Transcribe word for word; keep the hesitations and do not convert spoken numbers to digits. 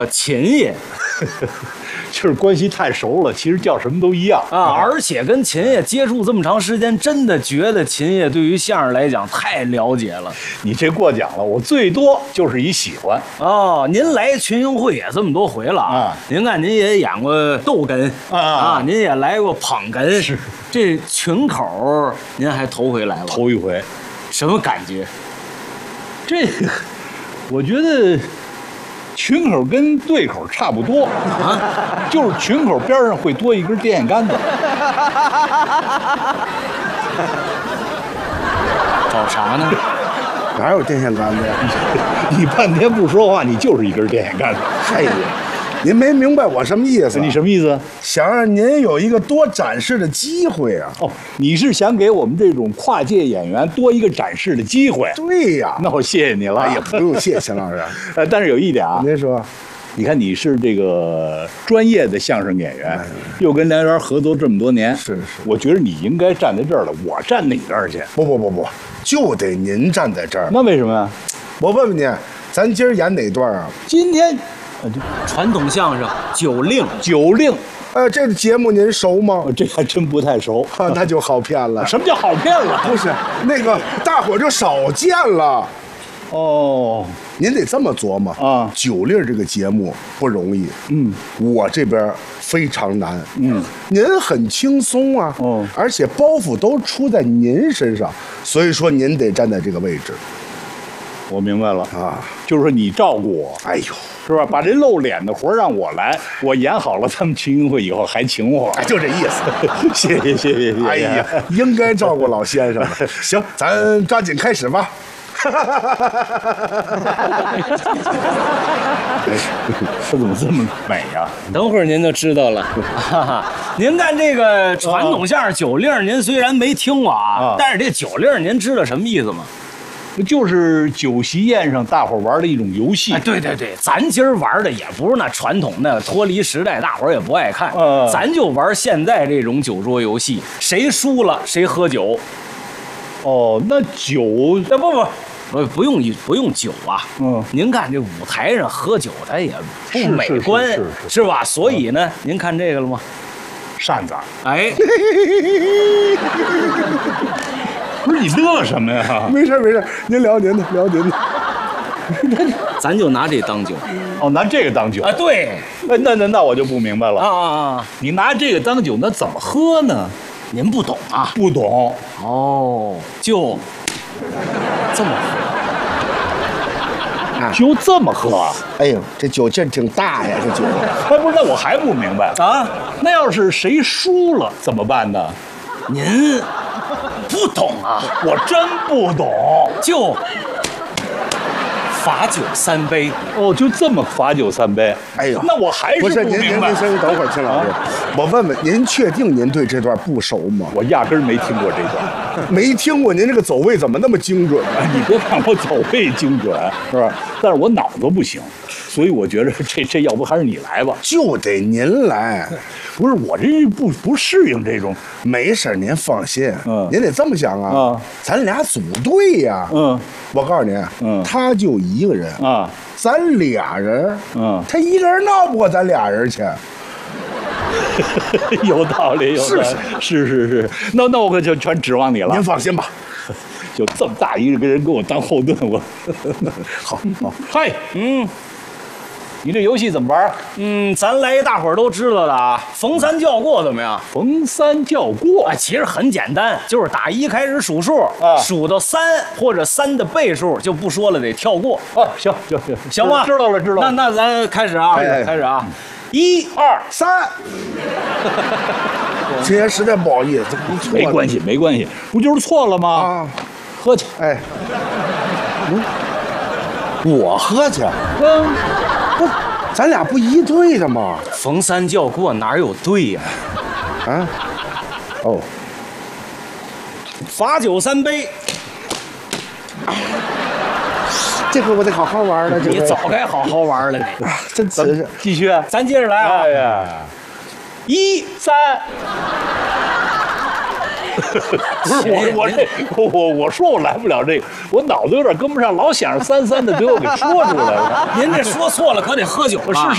秦爷。 就是关系太熟了，其实叫什么都一样啊！而且跟秦爷接触这么长时间，真的觉得秦爷对于相声来讲太了解了。 你这过奖了，我最多就是一喜欢。 哦，您来群英会也这么多回了啊！您看您也演过逗哏啊啊，您也来过捧哏， 是这群口您还头回来了？ 头一回， 什么感觉？ 这个，我觉得。群口跟对口差不多啊，就是群口边上会多一根电线杆子。 找啥呢？ 哪有电线杆子呀？ 你半天不说话，你就是一根电线杆子。 哎呀，您没明白我什么意思？ 你什么意思？ 想让您有一个多展示的机会啊！ 哦，你是想给我们这种跨界演员多一个展示的机会？ 对呀， 那我谢谢你了。 哎呀，不用谢，秦老师。 呃，但是有一点啊， 您说， 你看你是这个专业的相声演员，又跟梁园合作这么多年， 是是， 我觉得你应该站在这儿了，我站哪边去？ 不不不不，就得您站在这儿。 那为什么呀？ 我问问你，咱今儿演哪段啊？ 今天。 传统相声九令， 九令， 呃，这个节目您熟吗？ 这还真不太熟， 啊、那就好骗了。 什么叫好骗了？ 不是那个大伙就少见了。 哦， 您得这么琢磨啊。 九令这个节目不容易， 嗯， 我这边非常难， 嗯， 您很轻松啊， 哦， 而且包袱都出在您身上，所以说您得站在这个位置。 我明白了啊， 就是说你照顾我， 哎呦， 是吧？把这露脸的活让我来，我演好了，他们群英会以后还请我， 哎，就这意思。 谢谢谢谢谢谢。 哎呀，应该照顾老先生了。行，咱抓紧开始吧。 他怎么这么美呀、啊？ 等会儿您就知道了。哈哈，您看这个传统相声九令，您虽然没听过啊，啊但是这九令您知道什么意思吗？ 就是酒席宴上大伙玩的一种游戏。 哎，对对对，咱今儿玩的也不是那传统的，脱离时代，大伙儿也不爱看。 呃， 咱就玩现在这种酒桌游戏，谁输了谁喝酒。 哦，那酒， 那不不。不不用不用酒啊， 嗯， 您看这舞台上喝酒，它也不美观， 是是是是是吧？所以呢，嗯、您看这个了吗？ 扇子， 哎， 不是你乐什么呀？ 没事没事，您聊您的，聊您的。 咱就拿这当酒。 哦，拿这个当酒啊？对， 那那那那我就不明白了啊啊啊！ 你拿这个当酒，那怎么喝呢？ 您不懂啊？ 不懂哦，就这么喝，啊、就这么喝。 哎呦，这酒劲挺大呀，这酒。 哎，不是，那我还不明白啊。 那要是谁输了怎么办呢？ 您不懂啊？ 我真不懂。 就罚酒三杯。 哦，就这么罚酒三杯。 哎呦， 那我还是不是您您不明白。 您先等会儿，秦老师，啊、我问问您，确定您对这段不熟吗？ 我压根儿没听过这段。 没听过，您这个走位怎么那么精准啊？ 你别看我走位精准，是吧？但是我脑子不行，所以我觉得这这要不还是你来吧？ 就得您来。 不是我这不不适应这种。 没事，您放心。 嗯， 您得这么想啊。 啊， 咱俩组队呀。 嗯， 我告诉你， 嗯， 他就一个人啊， 咱俩人， 嗯， 他一个人闹不过咱俩人去。 有道理，有道理，是是是，那那我可就全指望你了。 您放心吧， 就这么大一个人给我当后盾，我好好嗨，嗯，你这游戏怎么玩？ 嗯，咱来一大伙儿都知道的啊，逢三叫过怎么样？ 逢三叫过， 哎，其实很简单，就是打一开始数数， 啊， 数到三或者三的倍数就不说了，得跳过。 哦，行行行， 行吗？ 知道了知道了。 那那咱开始啊， 哎、 开始啊。一二三，今天实在不好意思，错没关系没关系，不就是错了吗？ 啊， 喝去。 哎，嗯，我喝去。 嗯， 不，咱俩不一队的吗？ 逢三叫过哪有对呀？ 啊？啊，哦， 罚酒三杯。 这回我得好好玩了。 你早该好好玩了，你啊，真瓷实。 继续， 咱接着来啊！ 哎呀， 一三，不是我我这我我我说我来不了这个，我脑子有点跟不上，老想着三三的，最后给说出来了。 您这说错了，可得喝酒了。 是